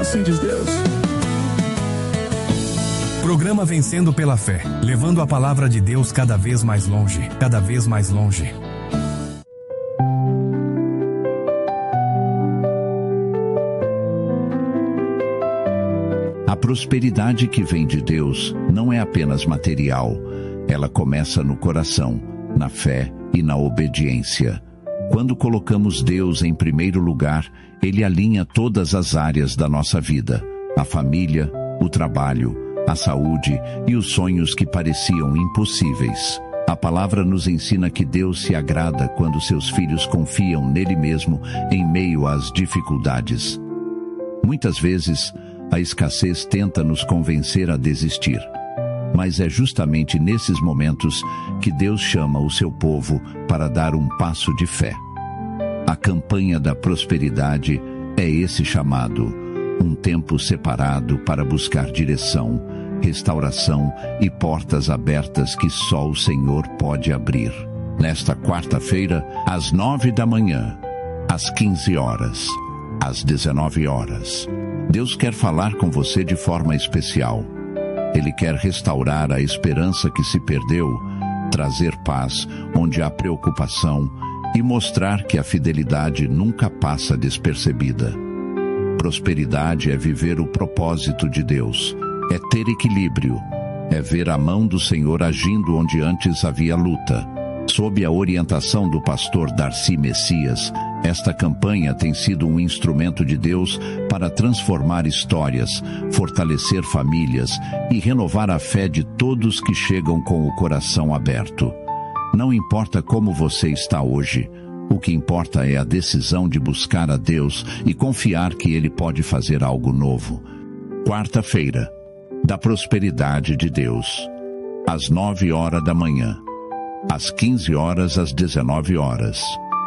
assim diz Deus. Programa Vencendo pela Fé, levando a palavra de Deus cada vez mais longe, cada vez mais longe. A prosperidade que vem de Deus não é apenas material. Ela começa no coração, na fé e na obediência. Quando colocamos Deus em primeiro lugar, Ele alinha todas as áreas da nossa vida: a família, o trabalho, a saúde e os sonhos que pareciam impossíveis. A palavra nos ensina que Deus se agrada quando seus filhos confiam nele mesmo em meio às dificuldades. Muitas vezes, a escassez tenta nos convencer a desistir. Mas é justamente nesses momentos que Deus chama o seu povo para dar um passo de fé. A campanha da prosperidade é esse chamado, um tempo separado para buscar direção, restauração e portas abertas que só o Senhor pode abrir. Nesta quarta-feira, às 9 da manhã, às 15 horas, às 19 horas, Deus quer falar com você de forma especial. Ele quer restaurar a esperança que se perdeu, trazer paz onde há preocupação e mostrar que a fidelidade nunca passa despercebida. Prosperidade é viver o propósito de Deus, é ter equilíbrio, é ver a mão do Senhor agindo onde antes havia luta. Sob a orientação do pastor Darcy Messias, esta campanha tem sido um instrumento de Deus para transformar histórias, fortalecer famílias e renovar a fé de todos que chegam com o coração aberto. Não importa como você está hoje, o que importa é a decisão de buscar a Deus e confiar que Ele pode fazer algo novo. Quarta-feira, da prosperidade de Deus, às 9 horas da manhã, às 15 horas, às 19 horas.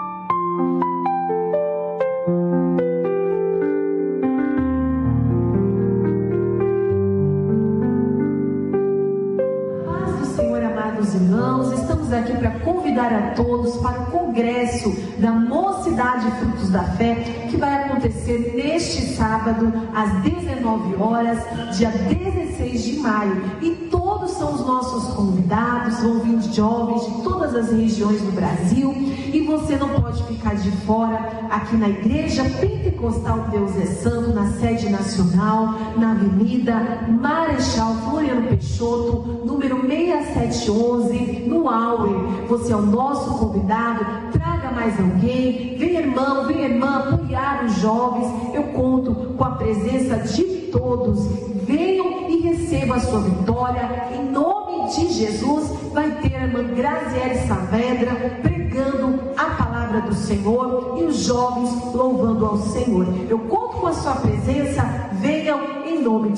Paz do Senhor, amados irmãos, estamos aqui para convidar a todos para o Congresso da Mocidade Frutos da Fé, que vai acontecer neste sábado, às 19 horas, dia 16 de maio. E todos são os nossos convidados, vão vir jovens de todas as regiões do Brasil, e você não pode ficar de fora aqui na Igreja Pentecostal Deus é Santo, na sede nacional, na Avenida Marechal Floriano Peixoto, número 6711, no Auer. Você é o nosso convidado, traga mais alguém, vem irmão, vem irmã, apoiar os jovens. Eu conto com a presença de todos. Venham e recebam a sua vitória, em nome de Jesus. Vai ter a irmã Graziele Saavedra pregando a palavra do Senhor e os jovens louvando ao Senhor. Eu conto com a sua presença, venham em nome de